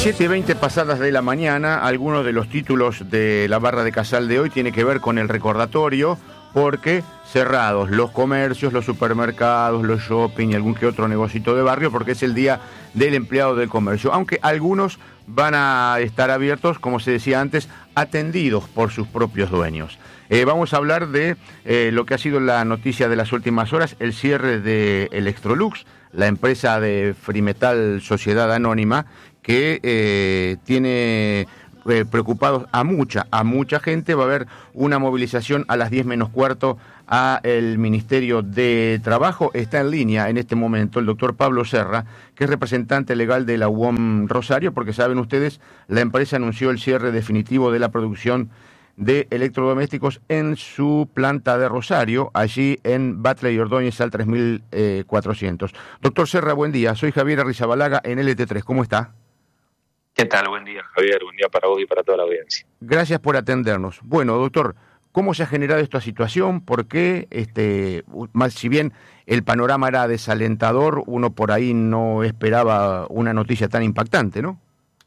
7:20 pasadas de la mañana, algunos de los títulos de la barra de Casal de hoy tiene que ver con el recordatorio, porque cerrados los comercios, los supermercados, los shopping y algún que otro negocito de barrio, porque es el día del empleado del comercio, aunque algunos van a estar abiertos, como se decía antes, atendidos por sus propios dueños. Vamos a hablar de lo que ha sido la noticia de las últimas horas, el cierre de Electrolux, la empresa de Frimetal Sociedad Anónima, que tiene preocupados a mucha gente. Va a haber una movilización a las 10 menos cuarto a el Ministerio de Trabajo. Está en línea en este momento el doctor Pablo Serra, que es representante legal de la UOM Rosario, porque saben ustedes, la empresa anunció el cierre definitivo de la producción de electrodomésticos en su planta de Rosario, allí en Batlle y Ordóñez al 3400. Doctor Serra, buen día. Soy Javier Arrizabalaga en LT3. ¿Cómo está? ¿Qué tal? Buen día, Javier. Buen día para vos y para toda la audiencia. Gracias por atendernos. Bueno, doctor, ¿cómo se ha generado esta situación? ¿Por qué? Si bien el panorama era desalentador, uno por ahí no esperaba una noticia tan impactante, ¿no?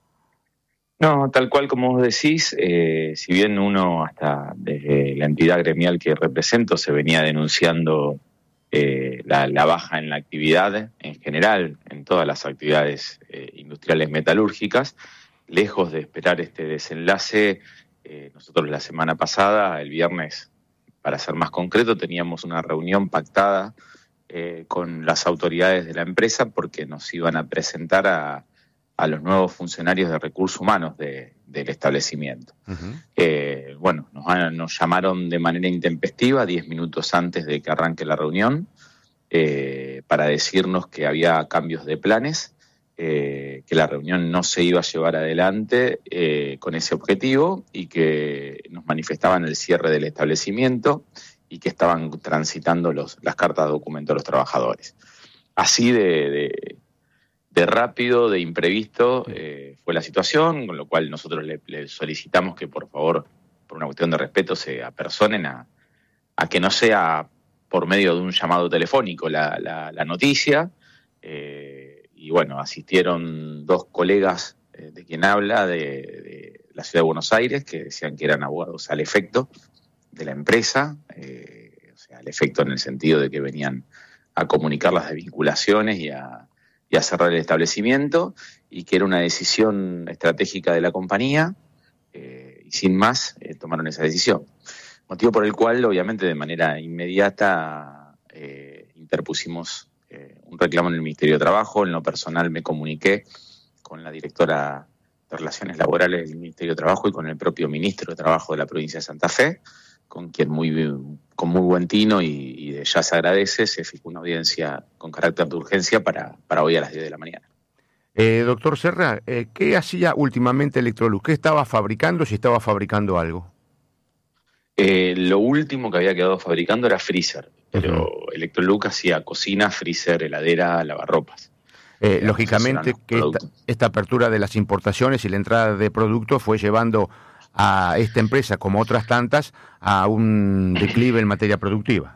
No, tal cual como vos decís, si bien uno hasta desde la entidad gremial que represento se venía denunciando la baja en la actividad en general, en todas las actividades industriales metalúrgicas, lejos de esperar este desenlace, nosotros la semana pasada, el viernes, para ser más concreto, teníamos una reunión pactada con las autoridades de la empresa porque nos iban a presentar a los nuevos funcionarios de recursos humanos del establecimiento. Uh-huh. Nos llamaron de manera intempestiva 10 minutos antes de que arranque la reunión para decirnos que había cambios de planes, que la reunión no se iba a llevar adelante con ese objetivo y que nos manifestaban el cierre del establecimiento y que estaban transitando las cartas de documento de los trabajadores. Así de rápido, de imprevisto, fue la situación, con lo cual nosotros le solicitamos que por favor, por una cuestión de respeto, se apersonen a que no sea por medio de un llamado telefónico la noticia. Y bueno, asistieron dos colegas de quien habla de la ciudad de Buenos Aires, que decían que eran abogados al efecto de la empresa, o sea, al efecto en el sentido de que venían a comunicar las desvinculaciones y a cerrar el establecimiento, y que era una decisión estratégica de la compañía, y sin más tomaron esa decisión. Motivo por el cual, obviamente, de manera inmediata interpusimos un reclamo en el Ministerio de Trabajo. En lo personal me comuniqué con la directora de Relaciones Laborales del Ministerio de Trabajo y con el propio Ministro de Trabajo de la provincia de Santa Fe, con quien con muy buen tino y de ya se agradece, se fijó una audiencia con carácter de urgencia para hoy a las 10 de la mañana. Doctor Serra, ¿qué hacía últimamente Electrolux? ¿Qué estaba fabricando, si estaba fabricando algo? Lo último que había quedado fabricando era freezer, pero uh-huh. Electrolux hacía cocina, freezer, heladera, lavarropas. Lógicamente que esta apertura de las importaciones y la entrada de productos fue llevando a esta empresa, como otras tantas, a un declive en materia productiva.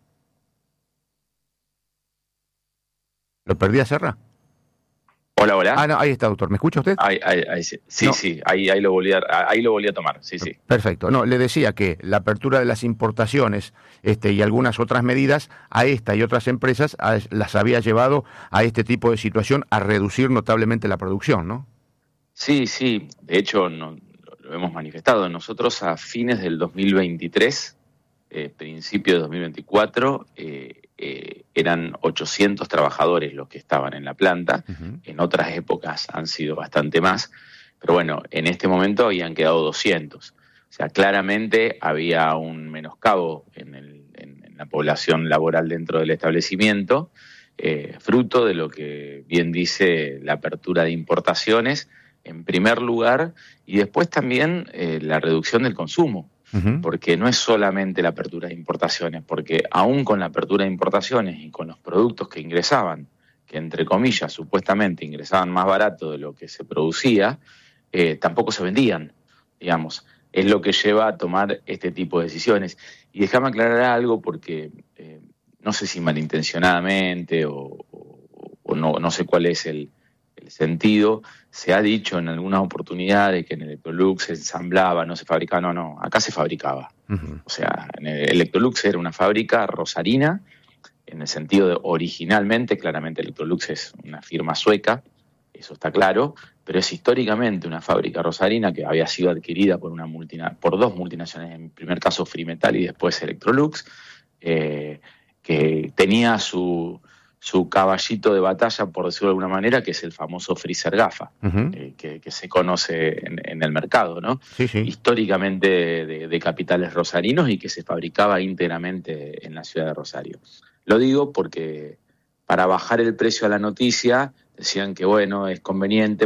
¿Lo perdí a Serra? Hola. Ah, no, ahí está, doctor. ¿Me escucha usted? Sí, no. Sí, ahí lo volví a tomar, sí. Perfecto. No, le decía que la apertura de las importaciones y algunas otras medidas a esta y otras empresas las había llevado a este tipo de situación, a reducir notablemente la producción, ¿no? Sí. De hecho, lo hemos manifestado. Nosotros a fines del 2023, principio de 2024, eran 800 trabajadores los que estaban en la planta. Uh-huh. En otras épocas han sido bastante más, pero bueno, en este momento habían quedado 200. O sea, claramente había un menoscabo en la población laboral dentro del establecimiento, fruto de lo que bien dice la apertura de importaciones, en primer lugar, y después también la reducción del consumo. Uh-huh. Porque no es solamente la apertura de importaciones, porque aún con la apertura de importaciones y con los productos que ingresaban, que entre comillas supuestamente ingresaban más barato de lo que se producía, tampoco se vendían, digamos. Es lo que lleva a tomar este tipo de decisiones. Y déjame aclarar algo porque no sé si malintencionadamente o no sé cuál es el el sentido. Se ha dicho en algunas oportunidades que en Electrolux se ensamblaba, no se fabricaba. No, acá se fabricaba. O sea, Electrolux era una fábrica rosarina, en el sentido de originalmente, claramente Electrolux es una firma sueca, eso está claro, pero es históricamente una fábrica rosarina que había sido adquirida por por dos multinacionales, en el primer caso Frimetal y después Electrolux, que tenía su caballito de batalla, por decirlo de alguna manera, que es el famoso freezer gafa, que se conoce en el mercado, ¿no? Sí, sí. Históricamente de capitales rosarinos y que se fabricaba íntegramente en la ciudad de Rosario. Lo digo porque para bajar el precio a la noticia decían que, bueno, es conveniente